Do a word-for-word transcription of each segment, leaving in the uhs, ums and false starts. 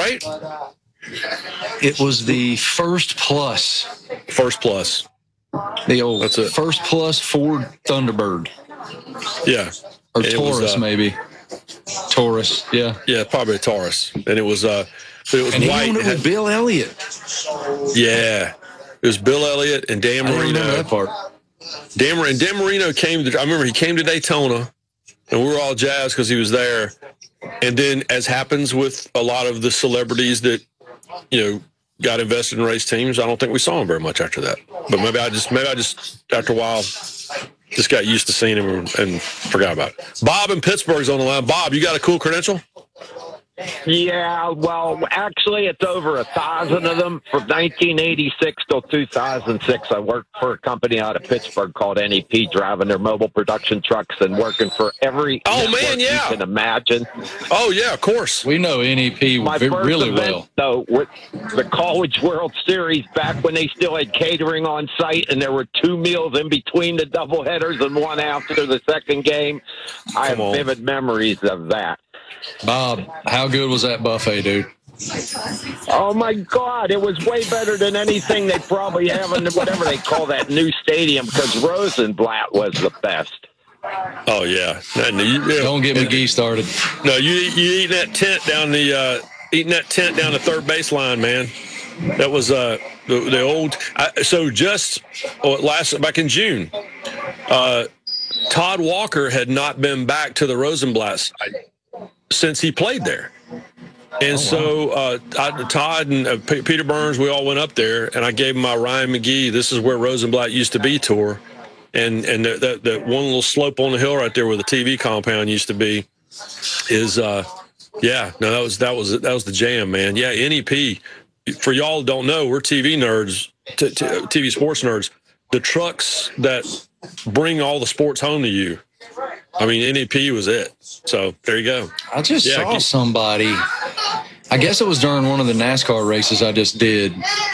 right? It was the First Plus. First Plus. The old That's it. First Plus Ford Thunderbird. Yeah. Or And Taurus, was, uh, maybe. Taurus, yeah. Yeah, probably a Taurus. And it was uh, it was and white. And he owned it with Bill Elliott. Yeah. It was Bill Elliott and Dan Marino. I remember that part. Dan, and Dan Marino came to, I remember he came to Daytona, and we were all jazzed because he was there. And then, as happens with a lot of the celebrities that, you know, got invested in race teams, I don't think we saw him very much after that. But maybe I just, maybe I just, after a while, just got used to seeing him and, and forgot about it. Bob in Pittsburgh's on the line. Bob, you got a cool credential? Yeah, well, actually, it's over a thousand of them. From nineteen eighty-six till two thousand six, I worked for a company out of Pittsburgh called N E P, driving their mobile production trucks and working for every oh man, yeah, you can imagine. Oh yeah, of course. We know N E P My v- first really event, well. Though, with the College World Series, back when they still had catering on site, and there were two meals in between the doubleheaders and one after the second game. I have on. vivid memories of that. Bob, how good was that buffet, dude? Oh, my God. It was way better than anything they probably have in whatever they call that new stadium, because Rosenblatt was the best. Oh, yeah. And you, you Don't get McGee started. No, you you eating that tent down the uh, eating that tent down the third baseline, man. That was uh, the, the old. I, so just oh, last back in June, uh, Todd Walker had not been back to the Rosenblatt site since he played there. And oh, so uh, I, Todd and uh, P- Peter Burns, we all went up there, and I gave him my Ryan McGee, this is where Rosenblatt used to be tour. And and that that that one little slope on the hill right there where the T V compound used to be is, uh, yeah, no, that was that was that was the jam, man. Yeah, N E P, for y'all who don't know, we're T V nerds, t- t- T V sports nerds. The trucks that bring all the sports home to you, I mean, N E P was it. So there you go. I just yeah, saw keep- somebody, I guess it was during one of the NASCAR races I just did.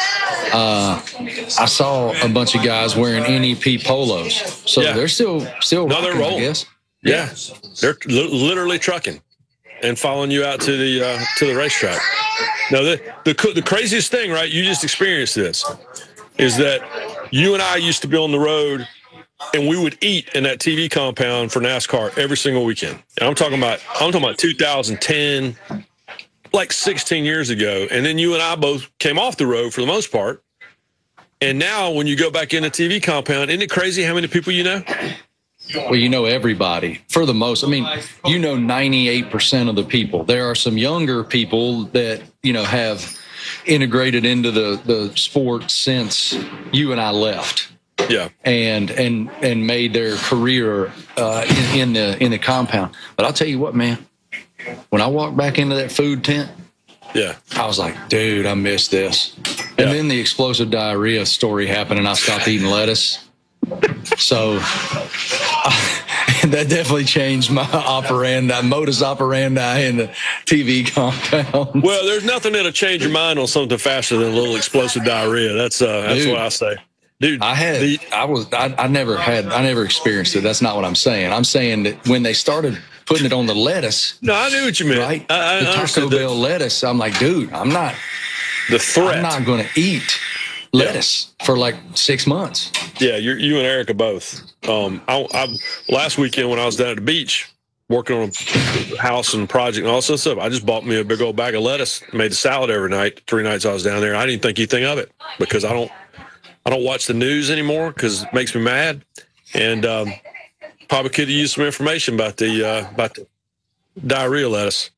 Uh, I saw a bunch of guys wearing N E P polos. So yeah. they're still still no, rocking, they're rolling. I guess. Yeah. yeah. They're li- literally trucking and following you out to the uh, to the racetrack. Now, the, the the craziest thing, right, you just experienced this, is that you and I used to be on the road and we would eat in that T V compound for NASCAR every single weekend. And I'm talking about I'm talking about two thousand ten, like sixteen years ago. And then you and I both came off the road for the most part. And now when you go back in the T V compound, isn't it crazy how many people you know? Well, you know everybody for the most. I mean, you know ninety-eight percent of the people. There are some younger people that, you know, have integrated into the, the sport since you and I left. Yeah, and and and made their career uh, in, in the in the compound. But I'll tell you what, man, when I walked back into that food tent, yeah, I was like, dude, I missed this. Yeah. And then the explosive diarrhea story happened, and I stopped eating lettuce. So I, that definitely changed my operandi, modus operandi in the T V compound. Well, there's nothing that'll change your mind on something faster than a little explosive diarrhea. That's uh, that's Dude. what I say. Dude, I had, the, I was, I, I never had, I never experienced it. That's not what I'm saying. I'm saying that when they started putting it on the lettuce. No, I knew what you meant. Right? I, I the Taco Bell that. lettuce. I'm like, dude, I'm not, the threat. I'm not going to eat lettuce yeah. for like six months. Yeah. You're, you and Erica both. Um, I, I, last weekend when I was down at the beach working on a house and project and all that stuff, I just bought me a big old bag of lettuce, made a salad every night. Three nights I was down there. I didn't think anything of it because I don't, I don't watch the news anymore because it makes me mad, and um, probably could have used some information about the uh, about the diarrhea lettuce.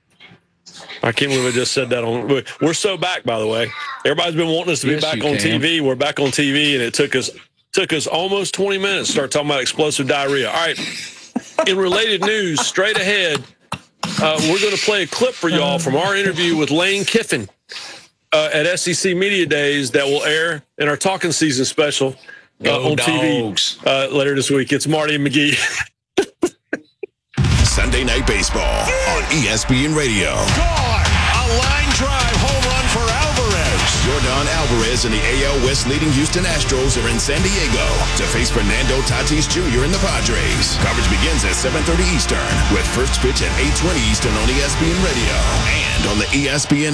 I can't believe I just said that on. We're so back, by the way. Everybody's been wanting us to be yes, back on can. T V. We're back on T V, and it took us took us almost twenty minutes to start talking about explosive diarrhea. All right. In related news, straight ahead, uh, we're going to play a clip for y'all from our interview with Lane Kiffin. Uh, at S E C Media Days that will air in our Talking Season special uh, on dogs. T V uh, later this week. It's Marty and McGee. Sunday Night Baseball on E S P N Radio. Gone! A line drive home run for Alvarez. Yordan Alvarez and the A L West leading Houston Astros are in San Diego to face Fernando Tatis Junior and the Padres. Coverage begins at seven thirty Eastern with first pitch at eight twenty Eastern on E S P N Radio and on the E S P N